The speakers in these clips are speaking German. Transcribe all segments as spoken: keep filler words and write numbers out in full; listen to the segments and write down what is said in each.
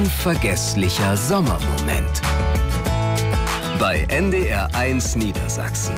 Unvergesslicher Sommermoment bei N D R eins Niedersachsen.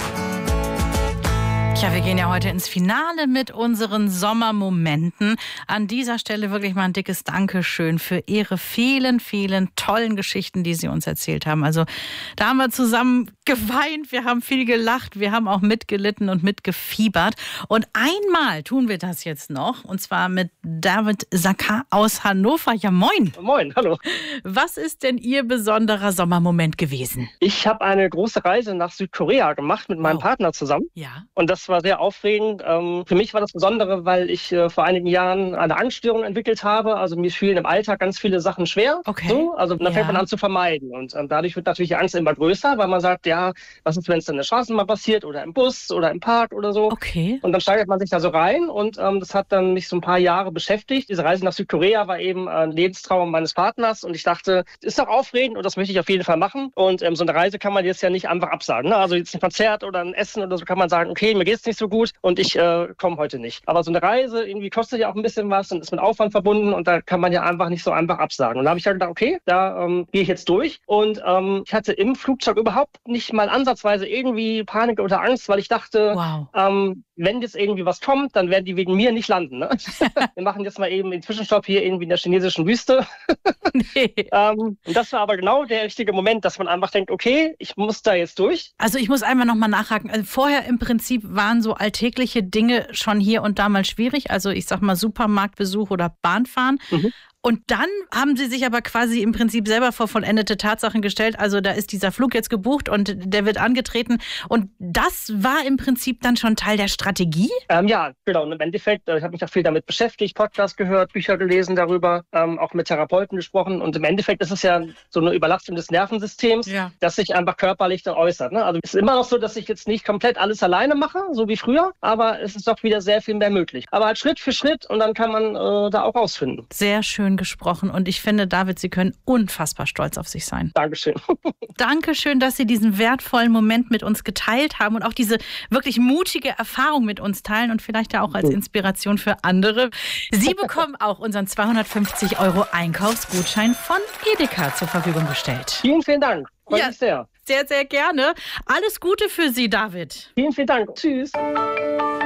Ja, wir gehen ja heute ins Finale mit unseren Sommermomenten. An dieser Stelle wirklich mal ein dickes Dankeschön für Ihre vielen, vielen tollen Geschichten, die Sie uns erzählt haben. Also da haben wir zusammen geweint, wir haben viel gelacht, wir haben auch mitgelitten und mitgefiebert. Und einmal tun wir das jetzt noch, und zwar mit David Sakar aus Hannover. Ja, moin. Moin, hallo. Was ist denn Ihr besonderer Sommermoment gewesen? Ich habe eine große Reise nach Südkorea gemacht mit meinem wow. Partner zusammen. Ja. Und das war sehr aufregend. Ähm, für mich war das Besondere, weil ich äh, vor einigen Jahren eine Angststörung entwickelt habe. Also mir fielen im Alltag ganz viele Sachen schwer. Okay. So, also dann ja. fängt man an zu vermeiden. Und ähm, dadurch wird natürlich die Angst immer größer, weil man sagt, ja, was ist, wenn es in der Straßenbahn passiert oder im Bus oder im Park oder so. Okay. Und dann steigert man sich da so rein. Und ähm, das hat dann mich so ein paar Jahre beschäftigt. Diese Reise nach Südkorea war eben ein Lebenstraum meines Partners. Und ich dachte, ist doch aufregend und das möchte ich auf jeden Fall machen. Und ähm, so eine Reise kann man jetzt ja nicht einfach absagen. Ne? Also jetzt ein Konzert oder ein Essen oder so kann man sagen, okay, mir geht's nicht so gut und ich äh, komme heute nicht. Aber so eine Reise irgendwie kostet ja auch ein bisschen was und ist mit Aufwand verbunden und da kann man ja einfach nicht so einfach absagen. Und da habe ich ja gedacht, okay, da ähm, gehe ich jetzt durch. Und ähm, ich hatte im Flugzeug überhaupt nicht mal ansatzweise irgendwie Panik oder Angst, weil ich dachte, wow. ähm, wenn jetzt irgendwie was kommt, dann werden die wegen mir nicht landen. Ne? Wir machen jetzt mal eben den Zwischenstopp hier irgendwie in der chinesischen Wüste. nee. ähm, und das war aber genau der richtige Moment, dass man einfach denkt, okay, ich muss da jetzt durch. Also ich muss einmal nochmal nachhaken. Also vorher im Prinzip waren so alltägliche Dinge schon hier und da mal schwierig. Also ich sag mal Supermarktbesuch oder Bahnfahren. Mhm. Und dann haben Sie sich aber quasi im Prinzip selber vor vollendete Tatsachen gestellt. Also da ist dieser Flug jetzt gebucht und der wird angetreten. Und das war im Prinzip dann schon Teil der Strategie? Ähm, ja, genau. Und im Endeffekt, ich habe mich auch viel damit beschäftigt, Podcasts gehört, Bücher gelesen darüber, ähm, auch mit Therapeuten gesprochen. Und im Endeffekt ist es ja so eine Überlastung des Nervensystems, ja. das sich einfach körperlich dann äußert. Ne? Also es ist immer noch so, dass ich jetzt nicht komplett alles alleine mache, so wie früher, aber es ist doch wieder sehr viel mehr möglich. Aber halt Schritt für Schritt und dann kann man äh, da auch rausfinden. Sehr schön gesprochen und ich finde, David, Sie können unfassbar stolz auf sich sein. Dankeschön. Dankeschön, dass Sie diesen wertvollen Moment mit uns geteilt haben und auch diese wirklich mutige Erfahrung mit uns teilen und vielleicht ja auch als Inspiration für andere. Sie bekommen auch unseren zweihundertfünfzig Euro Einkaufsgutschein von Edeka zur Verfügung gestellt. Vielen, vielen Dank. Freut ja, mich sehr. Sehr, sehr gerne. Alles Gute für Sie, David. Vielen, vielen Dank. Tschüss.